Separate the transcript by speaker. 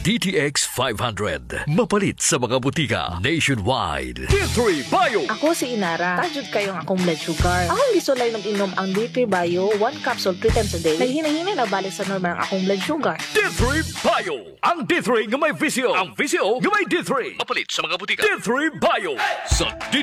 Speaker 1: DTX 500. Mapalit sa mga butika nationwide. D3 Bio.
Speaker 2: Ako si Inara. Tadyod kayong akong blood sugar. Akong gisulay mag-inom ang D3 Bio 1 capsule 3 times a day. Naghinay-hinay na balik sa normal ang akong blood sugar.
Speaker 1: D3 Bio. Ang D3 nga may visyo. Ang visyo nga may D3. Mapalit sa mga butika. D3 Bio. Sa